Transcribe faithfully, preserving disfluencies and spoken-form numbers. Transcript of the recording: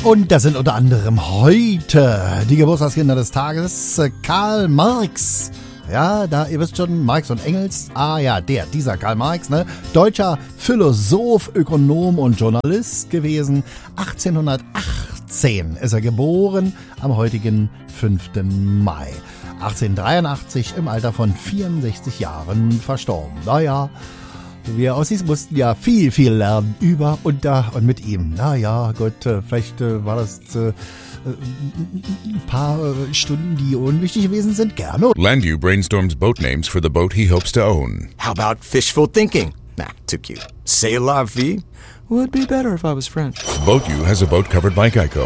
Und das sind unter anderem heute die Geburtstagskinder des Tages. Karl Marx. Ja, da, ihr wisst schon, Marx und Engels. Ah ja, der, dieser Karl Marx, ne? Deutscher Philosoph, Ökonom und Journalist gewesen. achtzehnhundertachtzehn ist er geboren, am heutigen fünften Mai. achtzehnhundertdreiundachtzig im Alter von vierundsechzig Jahren verstorben. Naja, wir Ossis mussten ja viel, viel lernen über, unter und mit ihm. Naja, Gott, vielleicht äh, war das äh, ein paar äh, Stunden, die unwichtig gewesen sind. Gerne. Landu brainstorms boat names for the boat he hopes to own. How about fishful thinking? Nah, too cute. C'est la vie? Would be better if I was French. Boat U has a boat covered by Geico.